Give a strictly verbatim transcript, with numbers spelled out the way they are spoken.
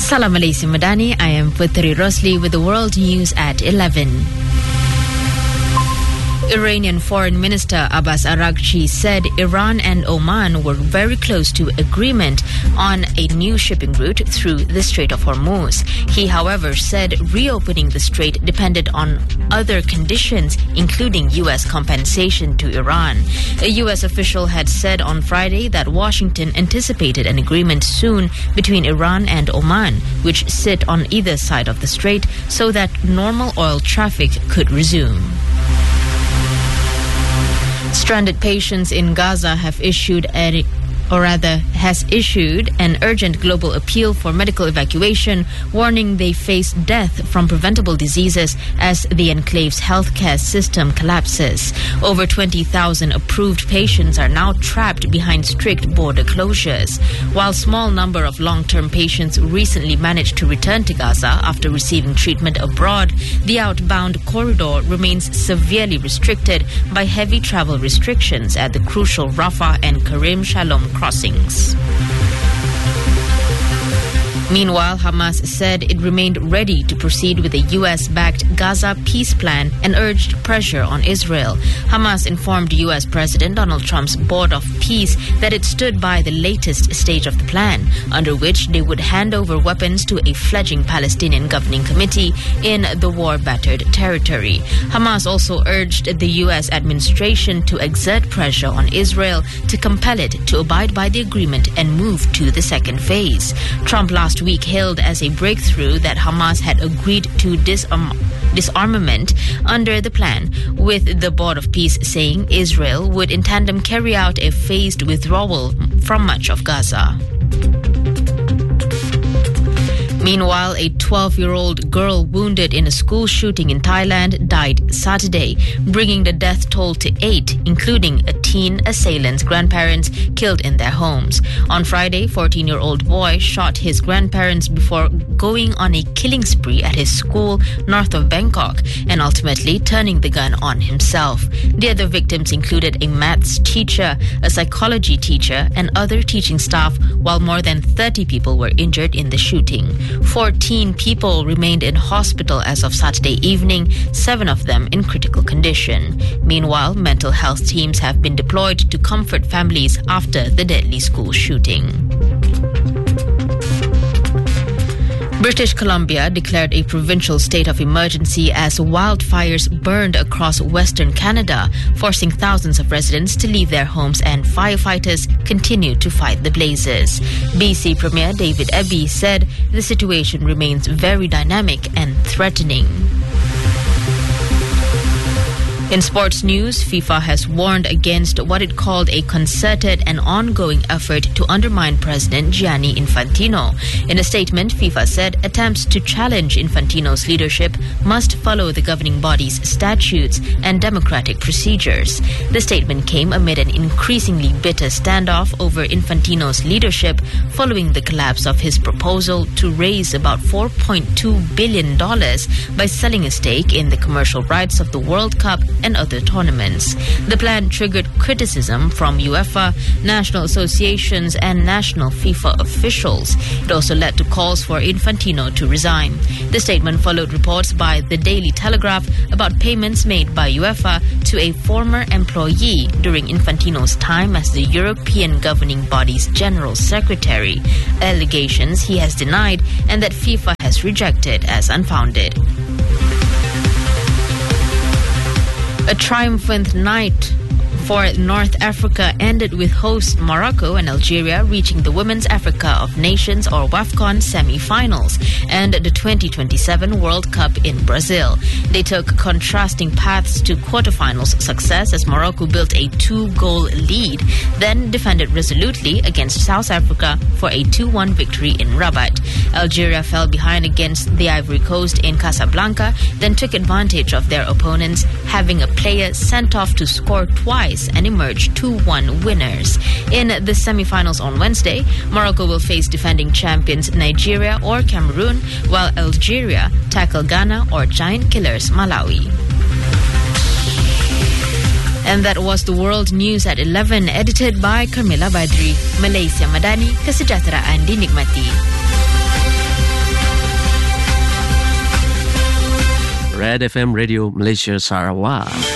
Salam Malaysia Madani, I am Putri Rosli with the world news at eleven. Iranian Foreign Minister Abbas Araghchi said Iran and Oman were very close to agreement on a new shipping route through the Strait of Hormuz. He, however, said reopening the strait depended on other conditions, including U S compensation to Iran. A U S official had said on Friday that Washington anticipated an agreement soon between Iran and Oman, which sit on either side of the strait, so that normal oil traffic could resume. Stranded patients in Gaza have issued a or rather has issued an urgent global appeal for medical evacuation, warning they face death from preventable diseases as the enclave's healthcare system collapses. Over twenty thousand approved patients are now trapped behind strict border closures. While a small number of long-term patients recently managed to return to Gaza after receiving treatment abroad, the outbound corridor remains severely restricted by heavy travel restrictions at the crucial Rafah and Karim Shalom crossings. Meanwhile, Hamas said it remained ready to proceed with a U S-backed Gaza peace plan and urged pressure on Israel. Hamas informed U S President Donald Trump's Board of Peace that it stood by the latest stage of the plan, under which they would hand over weapons to a fledgling Palestinian governing committee in the war-battered territory. Hamas also urged the U S administration to exert pressure on Israel to compel it to abide by the agreement and move to the second phase. Trump last week hailed as a breakthrough that Hamas had agreed to disarm- disarmament under the plan, with the Board of Peace saying Israel would in tandem carry out a phased withdrawal from much of Gaza. Meanwhile, a twelve-year-old girl wounded in a school shooting in Thailand died Saturday, bringing the death toll to eight, including a teen assailant's grandparents killed in their homes. On Friday, fourteen-year-old boy shot his grandparents before going on a killing spree at his school north of Bangkok and ultimately turning the gun on himself. The other victims included a maths teacher, a psychology teacher, and other teaching staff, while more than thirty people were injured in the shooting. fourteen people remained in hospital as of Saturday evening, seven of them in critical condition. Meanwhile, mental health teams have been deployed to comfort families after the deadly school shooting. British Columbia declared a provincial state of emergency as wildfires burned across western Canada, forcing thousands of residents to leave their homes, and firefighters continue to fight the blazes. B C Premier David Eby said the situation remains very dynamic and threatening. In sports news, FIFA has warned against what it called a concerted and ongoing effort to undermine President Gianni Infantino. In a statement, FIFA said attempts to challenge Infantino's leadership must follow the governing body's statutes and democratic procedures. The statement came amid an increasingly bitter standoff over Infantino's leadership following the collapse of his proposal to raise about four point two billion dollars by selling a stake in the commercial rights of the World Cup and other tournaments. The plan triggered criticism from UEFA, national associations, and national FIFA officials. It also led to calls for Infantino to resign. The statement followed reports by the Daily Telegraph about payments made by UEFA to a former employee during Infantino's time as the European governing body's general secretary, allegations he has denied and that FIFA has rejected as unfounded. A triumphant night for North Africa ended with hosts Morocco and Algeria reaching the Women's Africa of Nations or WAFCON semi-finals and the twenty twenty-seven World Cup in Brazil. They took contrasting paths to quarterfinals success as Morocco built a two-goal lead, then defended resolutely against South Africa for a two one victory in Rabat. Algeria fell behind against the Ivory Coast in Casablanca, then took advantage of their opponents, having a player sent off to score twice and emerge two one winners. In the semi-finals on Wednesday, Morocco will face defending champions Nigeria or Cameroon, while Algeria tackle Ghana or giant killers Malawi. And that was the world news at eleven, edited by Carmela Badri. Malaysia Madani, kesejahteraan dinikmati. Red F M Radio Malaysia Sarawak.